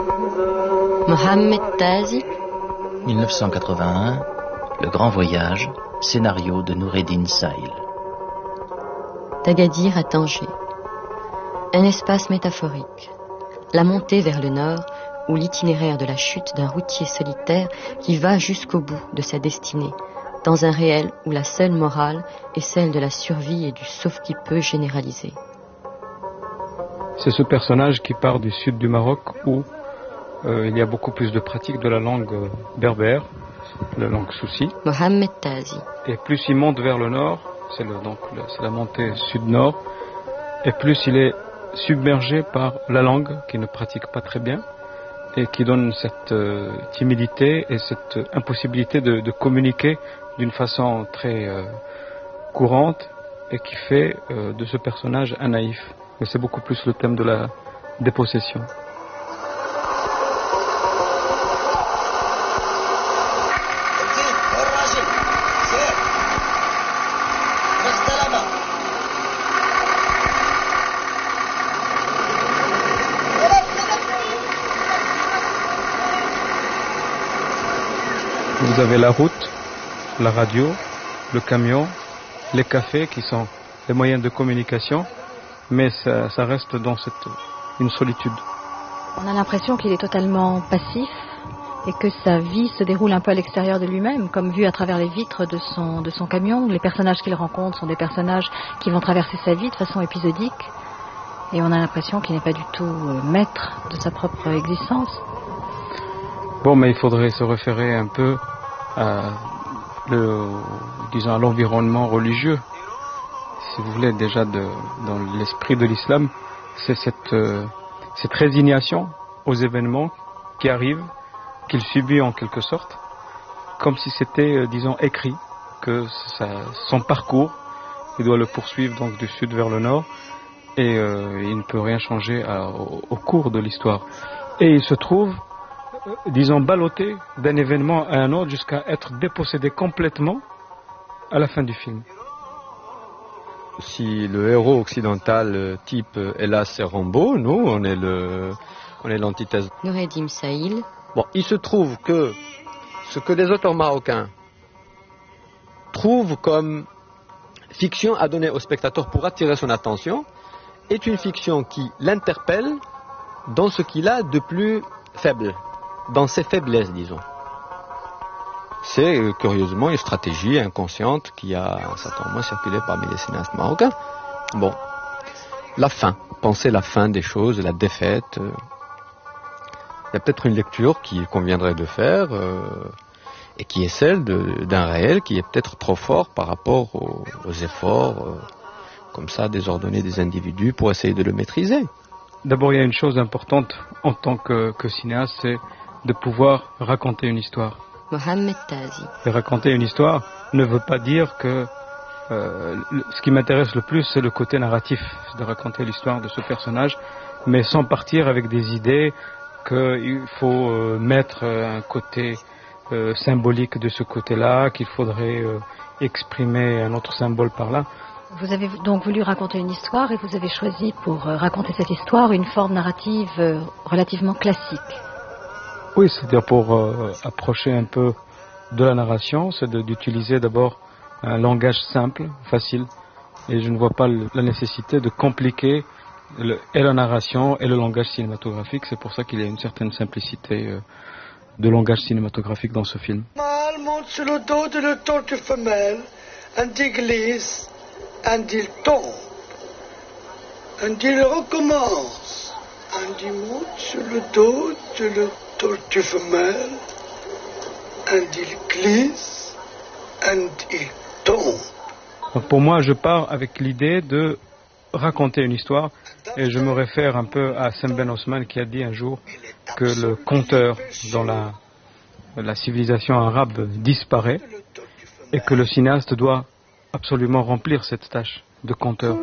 Mohamed Tazi. 1981, Le Grand Voyage, scénario de Noureddin Saïl. D'Agadir à Tanger. Un espace métaphorique. La montée vers le nord, ou l'itinéraire de la chute d'un routier solitaire qui va jusqu'au bout de sa destinée, dans un réel où la seule morale est celle de la survie et du sauf-qui-peut généralisé. C'est ce personnage qui part du sud du Maroc où il y a beaucoup plus de pratique de la langue berbère, la langue soussi. Mohamed Tazi. Et plus il monte vers le nord, c'est la montée sud-nord, et plus il est submergé par la langue qu'il ne pratique pas très bien et qui donne cette timidité et cette impossibilité de communiquer d'une façon très courante et qui fait de ce personnage un naïf. Et c'est beaucoup plus le thème de la dépossession. Vous avez la route, la radio, le camion, les cafés qui sont les moyens de communication, mais ça reste dans une solitude. On a l'impression qu'il est totalement passif et que sa vie se déroule un peu à l'extérieur de lui-même, comme vu à travers les vitres de son camion. Les personnages qu'il rencontre sont des personnages qui vont traverser sa vie de façon épisodique et on a l'impression qu'il n'est pas du tout maître de sa propre existence. Bon, mais il faudrait se référer un peu à l'environnement religieux. Si vous voulez, déjà dans l'esprit de l'islam, c'est cette résignation aux événements qui arrivent, qu'il subit en quelque sorte, comme si c'était, écrit, que son parcours, il doit le poursuivre donc du sud vers le nord, et il ne peut rien changer au cours de l'histoire. Et il se trouve, ballotté d'un événement à un autre jusqu'à être dépossédé complètement à la fin du film. Si le héros occidental type hélas c'est Rambo, nous on est l'antithèse. Noureddin Saïl. Bon, il se trouve que ce que les auteurs marocains trouvent comme fiction à donner au spectateur pour attirer son attention est une fiction qui l'interpelle dans ce qu'il a de plus faible, dans ses faiblesses, disons. C'est curieusement une stratégie inconsciente qui a un certain moment circulé parmi les cinéastes marocains. Bon, la fin, penser la fin des choses, la défaite. Il y a peut-être une lecture qu'il conviendrait de faire et qui est celle d'un réel qui est peut-être trop fort par rapport aux efforts comme ça désordonnés des individus pour essayer de le maîtriser. D'abord, il y a une chose importante en tant que cinéaste, c'est de pouvoir raconter une histoire. Mohamed Tazi. Et raconter une histoire ne veut pas dire que ce qui m'intéresse le plus, c'est le côté narratif, c'est de raconter l'histoire de ce personnage, mais sans partir avec des idées qu'il faut mettre un côté symbolique de ce côté-là, qu'il faudrait exprimer un autre symbole par là. Vous avez donc voulu raconter une histoire et vous avez choisi pour raconter cette histoire une forme narrative relativement classique. Oui, c'est-à-dire pour approcher un peu de la narration, c'est d'utiliser d'abord un langage simple, facile, et je ne vois pas la nécessité de compliquer et la narration et le langage cinématographique. C'est pour ça qu'il y a une certaine simplicité de langage cinématographique dans ce film. Mâle monte sur le dos de la tortue femelle, and il glisse, and il tombe, and il recommence, and il monte sur le dos de la tortue femelle, and il glisse, and il tombe. Donc pour moi, je pars avec l'idée de raconter une histoire, et je me réfère un peu à Sam Ben Osman qui a dit un jour que le conteur dans la civilisation arabe disparaît et que le cinéaste doit absolument remplir cette tâche de conteur.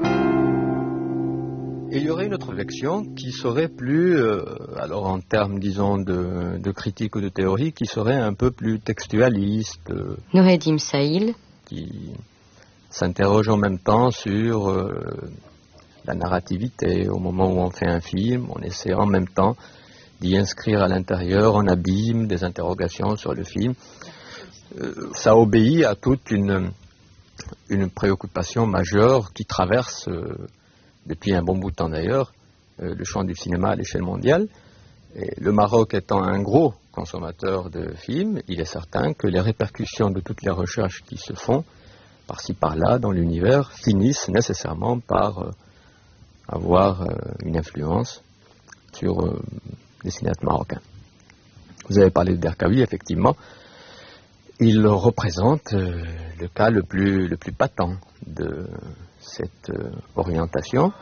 Il y aurait une autre version qui serait plus, alors en termes disons de critique ou de théorie, qui serait un peu plus textualiste. Noureddin Saïl. Qui s'interroge en même temps sur la narrativité. Au moment où on fait un film, on essaie en même temps d'y inscrire à l'intérieur, en abîme, des interrogations sur le film. Ça obéit à toute une préoccupation majeure qui traverse, depuis un bon bout de temps d'ailleurs, le champ du cinéma à l'échelle mondiale. Et le Maroc étant un gros consommateur de films, il est certain que les répercussions de toutes les recherches qui se font, par-ci par-là, dans l'univers, finissent nécessairement par avoir une influence sur les cinéastes marocains. Vous avez parlé de Derkaoui, effectivement. Il représente le cas le plus patent de cette orientation.